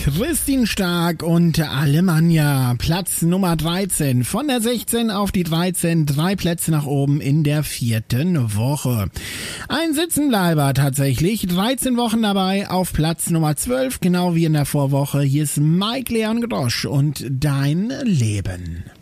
Christine Stark und Alemannia. Platz Nummer 13. Von der 16 auf die 13, 3 Plätze nach oben in der 4. Woche. Ein Sitzenbleiber tatsächlich. 13 Wochen dabei auf Platz Nummer 12, genau wie in der Vorwoche. Hier ist Mike Leon Grosch und Dein Leben.